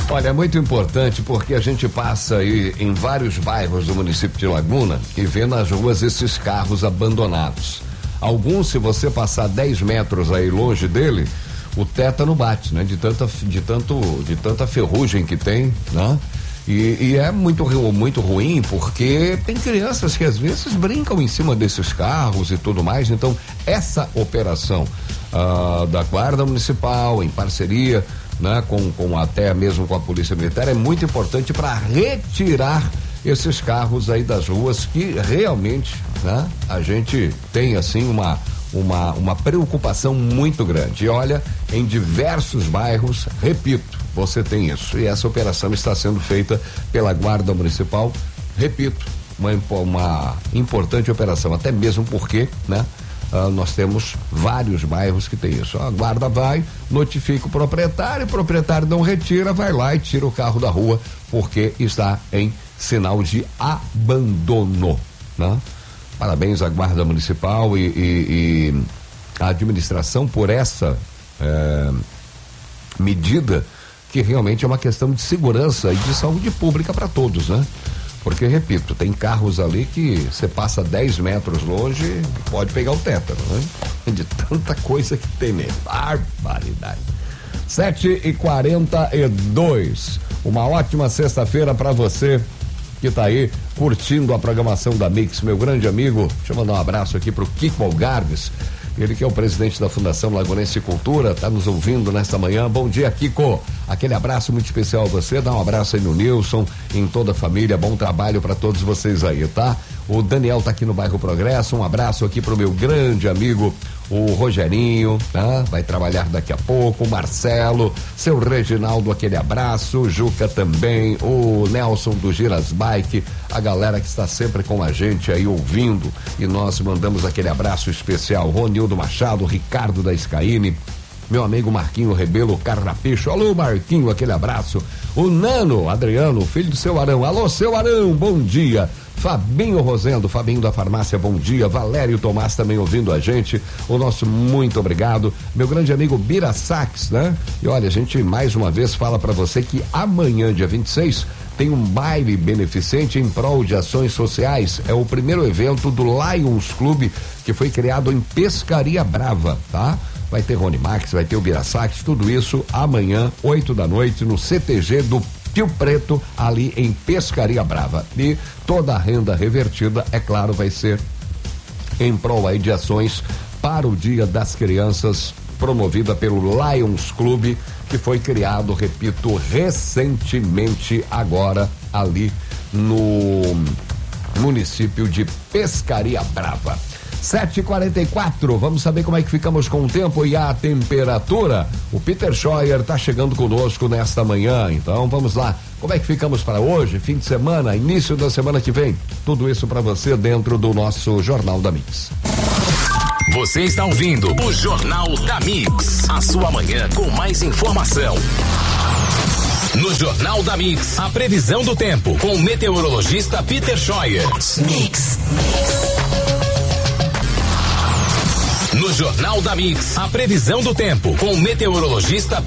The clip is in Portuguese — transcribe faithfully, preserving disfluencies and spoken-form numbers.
Olha, é muito importante porque a gente passa aí em vários bairros do município de Laguna e vê nas ruas esses carros abandonados. Alguns, se você passar dez metros aí longe dele, o tétano bate, né? De tanta, de tanto, de tanta ferrugem que tem, né? E, e é muito, muito ruim porque tem crianças que às vezes brincam em cima desses carros e tudo mais. Então, essa operação ah, da Guarda Municipal, em parceria, né, com, com até mesmo com a Polícia Militar, é muito importante para retirar esses carros aí das ruas que realmente, né, a gente tem assim uma uma uma preocupação muito grande. E olha, em diversos bairros, repito, você tem isso. E essa operação está sendo feita pela Guarda Municipal, repito, uma uma importante operação, até mesmo porque, né, Uh, nós temos vários bairros que tem isso. A guarda vai, notifica o proprietário, o proprietário não retira, vai lá e tira o carro da rua porque está em sinal de abandono, né? Parabéns à Guarda Municipal e, e, e a administração por essa eh, medida que realmente é uma questão de segurança e de saúde pública para todos, né? Porque, repito, tem carros ali que você passa dez metros longe e pode pegar o tétano, né? De tanta coisa que tem nele. Barbaridade. sete e quarenta e dois. Uma ótima sexta-feira para você que tá aí curtindo a programação da Mix, meu grande amigo. Deixa eu mandar um abraço aqui pro Kiko Algarves. Ele que é o presidente da Fundação Lagunense Cultura, tá nos ouvindo nesta manhã. Bom dia, Kiko. Aquele abraço muito especial a você. Dá um abraço aí no Nilson, em toda a família. Bom trabalho para todos vocês aí, tá? O Daniel tá aqui no bairro Progresso. Um abraço aqui pro meu grande amigo, o Rogerinho, tá? Vai trabalhar daqui a pouco. O Marcelo, seu Reginaldo, aquele abraço. O Juca também. O Nelson do Giras Bike. A galera que está sempre com a gente aí ouvindo. E nós mandamos aquele abraço especial. Ronildo Machado, Ricardo da Scaine, meu amigo Marquinho Rebelo Carrapicho. Alô, Marquinho, aquele abraço. O Nano Adriano, filho do seu Arão. Alô, seu Arão, bom dia. Fabinho Rosendo, Fabinho da Farmácia, bom dia. Valério Tomás também ouvindo a gente. O nosso muito obrigado. Meu grande amigo Bira Sax, né? E olha, a gente mais uma vez fala para você que amanhã, dia vinte e seis, tem um baile beneficente em prol de ações sociais. É o primeiro evento do Lions Clube, que foi criado em Pescaria Brava, tá? Vai ter Rony Max, vai ter o Birasax, tudo isso amanhã, oito da noite, no C T G do Pio Preto, ali em Pescaria Brava. E toda a renda revertida, é claro, vai ser em prol aí de ações para o Dia das Crianças, promovida pelo Lions Clube, que foi criado, repito, recentemente, agora ali no município de Pescaria Brava. sete e quarenta e quatro, vamos saber como é que ficamos com o tempo e a temperatura. O Peter Scheuer está chegando conosco nesta manhã, então vamos lá. Como é que ficamos para hoje, fim de semana, início da semana que vem? Tudo isso para você dentro do nosso Jornal da Mix. Você está ouvindo o Jornal da Mix, a sua manhã com mais informação. No Jornal da Mix, a previsão do tempo com o meteorologista Peter Scheuer. Mix. No Jornal da Mix, a previsão do tempo com o meteorologista